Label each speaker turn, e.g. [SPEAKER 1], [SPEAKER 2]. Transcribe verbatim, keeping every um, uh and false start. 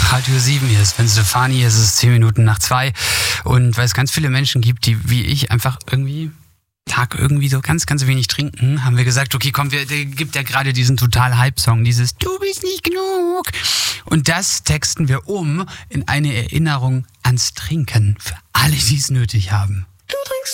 [SPEAKER 1] Radio sieben, hier ist Sven Stefani, es ist zehn Minuten nach zwei. Und weil es ganz viele Menschen gibt, die wie ich einfach irgendwie Tag irgendwie so ganz, ganz wenig trinken, haben wir gesagt, okay, komm, wir, der gibt ja gerade diesen total Hype-Song, dieses Du bist nicht genug. Und das texten wir um in eine Erinnerung ans Trinken für alle, die es nötig haben.